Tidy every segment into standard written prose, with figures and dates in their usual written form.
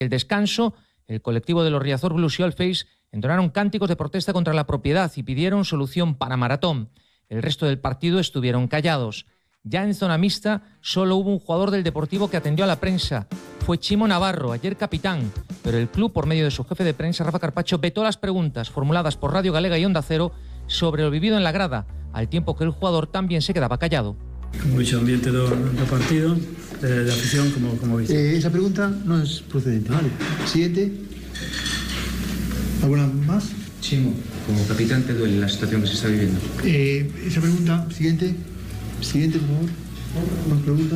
El descanso, el colectivo de los Riazor Blues y All-Face entonaron cánticos de protesta contra la propiedad y pidieron solución para Maratón. El resto del partido estuvieron callados. Ya en zona mixta solo hubo un jugador del Deportivo que atendió a la prensa. Fue Chimo Navarro, ayer capitán, pero el club, por medio de su jefe de prensa, Rafa Carpacho, vetó las preguntas formuladas por Radio Galega y Onda Cero sobre lo vivido en la grada, al tiempo que el jugador también se quedaba callado. Mucho ambiente do partido, de afición, como dice. Esa pregunta no es procedente, ¿vale? Siguiente. ¿Alguna más? Chimo, como capitán, ¿te duele la situación que se está viviendo? Esa pregunta, siguiente. Siguiente, por favor. ¿Más preguntas?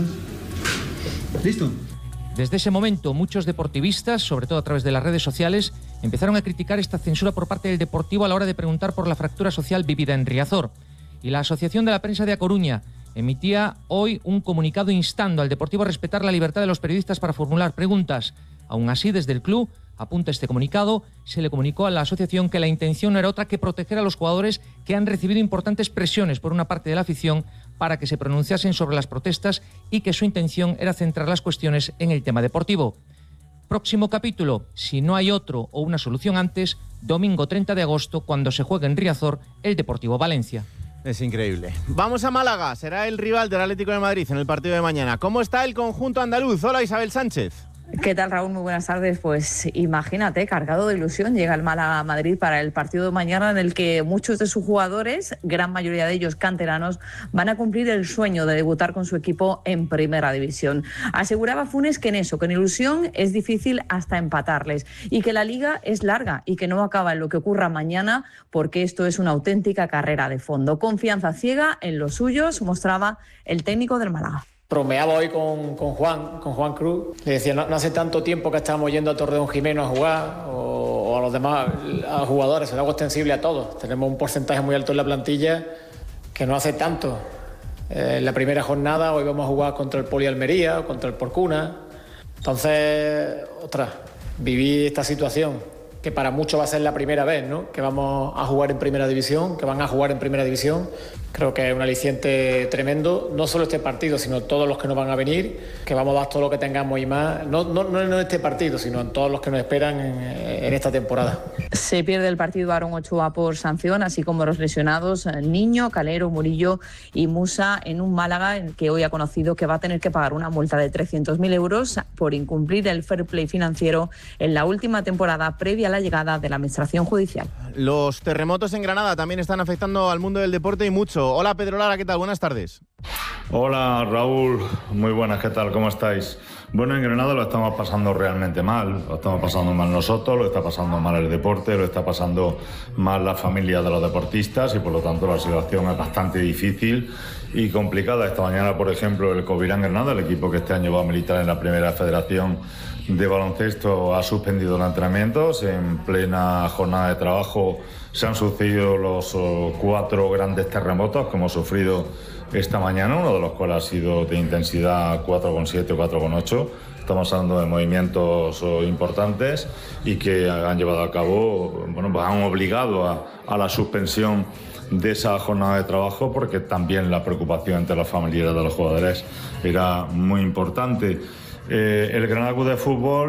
¿Listo? Desde ese momento, muchos deportivistas, sobre todo a través de las redes sociales, empezaron a criticar esta censura por parte del Deportivo a la hora de preguntar por la fractura social vivida en Riazor. Y la Asociación de la Prensa de A Coruña emitía hoy un comunicado instando al Deportivo a respetar la libertad de los periodistas para formular preguntas. Aún así, desde el club, apunta este comunicado, se le comunicó a la asociación que la intención no era otra que proteger a los jugadores que han recibido importantes presiones por una parte de la afición para que se pronunciasen sobre las protestas y que su intención era centrar las cuestiones en el tema deportivo. Próximo capítulo, si no hay otro o una solución antes, domingo 30 de agosto, cuando se juegue en Riazor el Deportivo Valencia. Es increíble. Vamos a Málaga, será el rival del Atlético de Madrid en el partido de mañana. ¿Cómo está el conjunto andaluz? Hola, Isabel Sánchez. ¿Qué tal, Raúl? Muy buenas tardes. Pues imagínate, cargado de ilusión, llega el Málaga a Madrid para el partido de mañana, en el que muchos de sus jugadores, gran mayoría de ellos canteranos, van a cumplir el sueño de debutar con su equipo en Primera División. Aseguraba Funes que en ilusión es difícil hasta empatarles y que la liga es larga y que no acaba en lo que ocurra mañana, porque esto es una auténtica carrera de fondo. Confianza ciega en los suyos, mostraba el técnico del Málaga. Bromeaba hoy con Juan Cruz. Le decía, no hace tanto tiempo que estábamos yendo a Torredón Jimeno a jugar, o a los demás a jugadores, es algo extensible a todos. Tenemos un porcentaje muy alto en la plantilla que no hace tanto. En la primera jornada hoy vamos a jugar contra el Poli Almería o contra el Porcuna. Entonces, vivir esta situación, que para muchos va a ser la primera vez, ¿no?, que vamos a jugar en Primera División, que van a jugar en Primera División. Creo que es un aliciente tremendo, no solo este partido, sino todos los que nos van a venir, que vamos a dar todo lo que tengamos y más, no en este partido, sino en todos los que nos esperan en esta temporada. Se pierde el partido Aaron Ochoa por sanción, así como los lesionados Niño, Calero, Murillo y Musa, en un Málaga en que hoy ha conocido que va a tener que pagar una multa de 300.000 euros por incumplir el fair play financiero en la última temporada previa a la llegada de la administración judicial. Los terremotos en Granada también están afectando al mundo del deporte y mucho. Hola, Pedro Lara, ¿qué tal? Buenas tardes. Hola, Raúl. Muy buenas, ¿qué tal? ¿Cómo estáis? Bueno, en Granada lo estamos pasando realmente mal. Lo estamos pasando mal nosotros, lo está pasando mal el deporte, lo está pasando mal la familia de los deportistas y por lo tanto la situación es bastante difícil y complicada. Esta mañana, por ejemplo, el Covirán Granada, el equipo que este año va a militar en la Primera Federación de Baloncesto, ha suspendido los entrenamientos. En plena jornada de trabajo se han sucedido los 4 grandes terremotos que hemos sufrido esta mañana, uno de los cuales ha sido de intensidad 4,7 o 4,8. Estamos hablando de movimientos importantes y que han llevado a cabo, pues han obligado a la suspensión de esa jornada de trabajo, porque también la preocupación entre los familiares de los jugadores era muy importante. El Granada Club de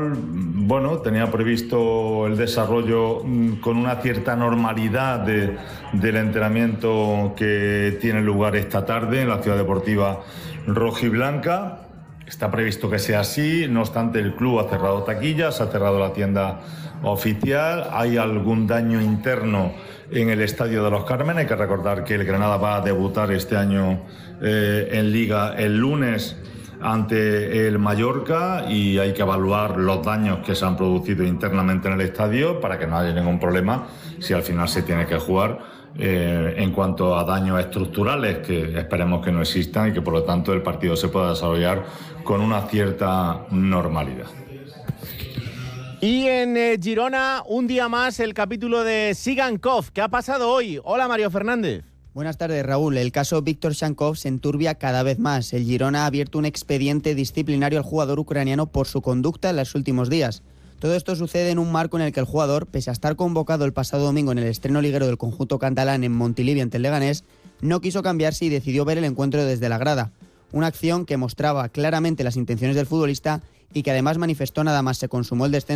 Fútbol, tenía previsto el desarrollo con una cierta normalidad del entrenamiento que tiene lugar esta tarde en la Ciudad Deportiva Rojiblanca. Está previsto que sea así, no obstante el club ha cerrado taquillas, ha cerrado la tienda oficial, hay algún daño interno en el Estadio de los Cármenes. Hay que recordar que el Granada va a debutar este año en Liga el lunes ante el Mallorca y hay que evaluar los daños que se han producido internamente en el estadio para que no haya ningún problema si al final se tiene que jugar. En cuanto a daños estructurales, que esperemos que no existan y que por lo tanto el partido se pueda desarrollar con una cierta normalidad. Y en Girona, un día más, el capítulo de Sigankov. ¿Qué ha pasado hoy? Hola, Mario Fernández. Buenas tardes, Raúl. El caso Víctor Shankov se enturbia cada vez más. El Girona ha abierto un expediente disciplinario al jugador ucraniano por su conducta en los últimos días. Todo esto sucede en un marco en el que el jugador, pese a estar convocado el pasado domingo en el estreno liguero del conjunto catalán en Montilivi ante el Leganés, no quiso cambiarse y decidió ver el encuentro desde la grada. Una acción que mostraba claramente las intenciones del futbolista y que además manifestó nada más se consumó el descenso